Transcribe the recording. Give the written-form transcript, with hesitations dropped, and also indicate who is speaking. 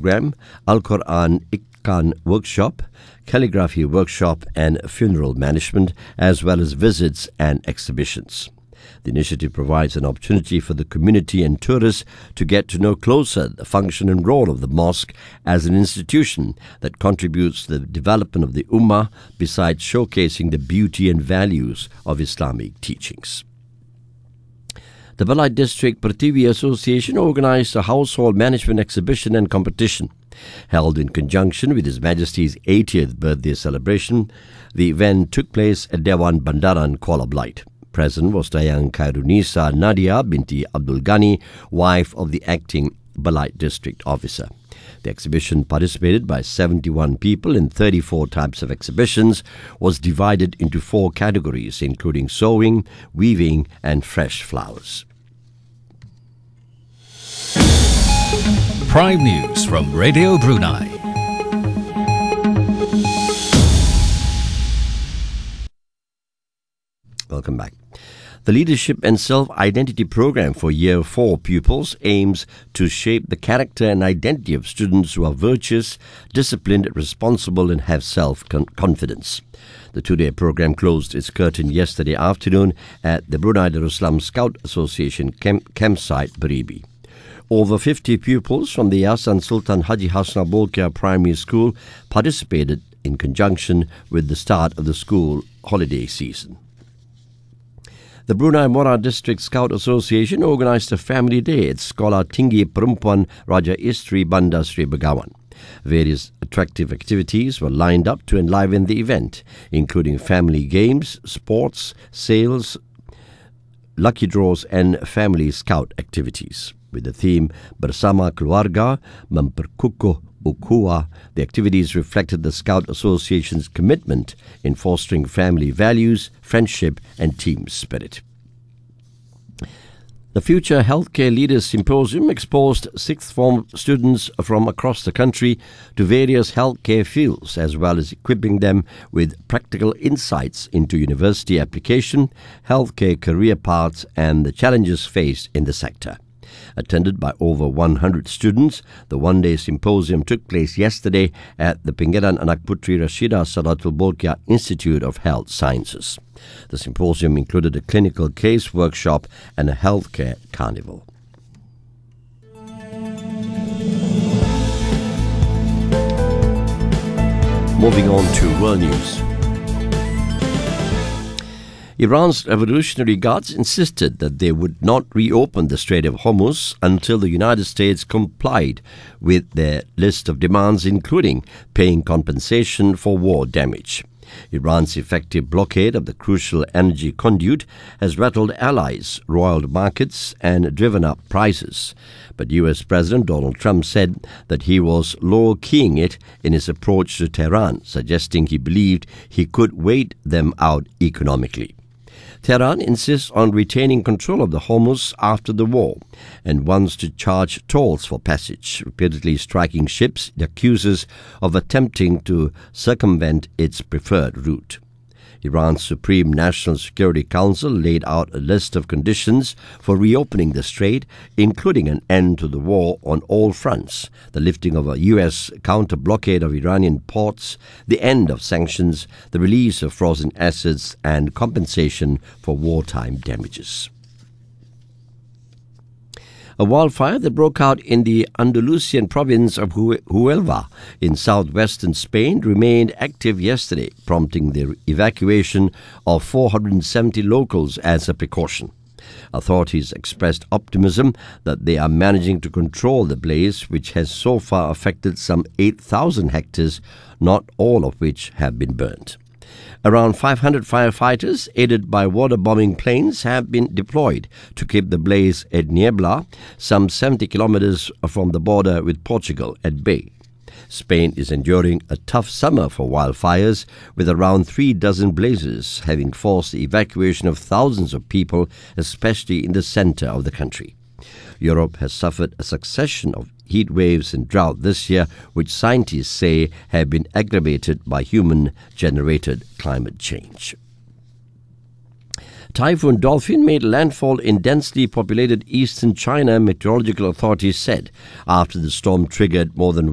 Speaker 1: program, Al-Quran Ikkan workshop, calligraphy workshop and funeral management, as well as visits and exhibitions. The initiative provides an opportunity for the community and tourists to get to know closer the function and role of the mosque as an institution that contributes to the development of the Ummah, besides showcasing the beauty and values of Islamic teachings. The Balai District Prithvi Association organized a household management exhibition and competition. Held in conjunction with His Majesty's 80th birthday celebration, the event took place at Dewan Bandaran, Kuala Blight. Present was Dayang Khairunisa Nadia binti Abdul Ghani, wife of the acting Balai District Officer. The exhibition, participated by 71 people in 34 types of exhibitions, was divided into 4 categories, including sewing, weaving and fresh flowers.
Speaker 2: Prime News from Radio Brunei.
Speaker 1: Welcome back. The Leadership and Self-Identity Program for Year 4 pupils aims to shape the character and identity of students who are virtuous, disciplined, responsible and have self-confidence. The 2-day program closed its curtain yesterday afternoon at the Brunei Darussalam Scout Association campsite, Beribi. Over 50 pupils from the Yayasan Sultan Haji Hassanal Bolkiah Primary School participated in conjunction with the start of the school holiday season. The Brunei Mora District Scout Association organised a family day at Sekolah Tinggi Perempuan Raja Isteri Bandar Seri Begawan. Various attractive activities were lined up to enliven the event, including family games, sports, sales, lucky draws and family scout activities. With the theme Bersama Keluarga Memperkukuh Ukhuwah, the activities reflected the Scout Association's commitment in fostering family values, friendship and team spirit. The Future Healthcare Leaders Symposium exposed sixth form students from across the country to various healthcare fields, as well as equipping them with practical insights into university application, healthcare career paths and the challenges faced in the sector. Attended by over 100 students, the one-day symposium took place yesterday at the Pinggiran Anak Puteri Rashidah Sadatul Bolkiah Institute of Health Sciences. The symposium included a clinical case workshop and a healthcare carnival. Moving on to world news. Iran's Revolutionary Guards insisted that they would not reopen the Strait of Hormuz until the United States complied with their list of demands, including paying compensation for war damage. Iran's effective blockade of the crucial energy conduit has rattled allies, roiled markets and driven up prices. But US President Donald Trump said that he was low-keying it in his approach to Tehran, suggesting he believed he could wait them out economically. Tehran insists on retaining control of the Hormuz after the war and wants to charge tolls for passage, repeatedly striking ships it accuses of attempting to circumvent its preferred route. Iran's Supreme National Security Council laid out a list of conditions for reopening the strait, including an end to the war on all fronts, the lifting of a U.S. counter-blockade of Iranian ports, the end of sanctions, the release of frozen assets, and compensation for wartime damages. A wildfire that broke out in the Andalusian province of Huelva in southwestern Spain remained active yesterday, prompting the evacuation of 470 locals as a precaution. Authorities expressed optimism that they are managing to control the blaze, which has so far affected some 8,000 hectares, not all of which have been burnt. Around 500 firefighters, aided by water-bombing planes, have been deployed to keep the blaze at Niebla, some 70 kilometers from the border with Portugal, at bay. Spain is enduring a tough summer for wildfires, with around 36 blazes having forced the evacuation of thousands of people, especially in the center of the country. Europe has suffered a succession of heat waves and drought this year, which scientists say have been aggravated by human-generated climate change. Typhoon Dolphin made landfall in densely populated eastern China, meteorological authorities said, after the storm triggered more than